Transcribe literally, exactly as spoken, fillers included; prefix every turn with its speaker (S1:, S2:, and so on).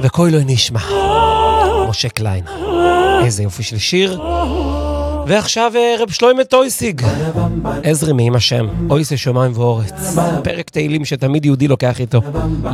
S1: וקוי לא נשמע. משה קליין. איזה יופי של שיר. ועכשיו רב שלוימה טויסיג. עזרי מעם השם. אויסה שמיים ואורץ. פרק תהילים שתמיד יהודי לוקח איתו.